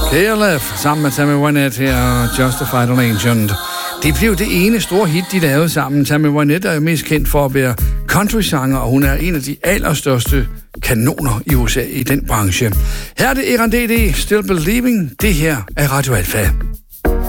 KLF sammen med Tammy Wynette her, Justified on Ancient. Det blev det ene store hit, de lavede sammen. Tammy Wynette er jo mest kendt for at være country-sanger, og hun er en af de allerstørste kanoner i USA i den branche. Her er det Eran DD, Still Believing. Det her er Radio Alfa.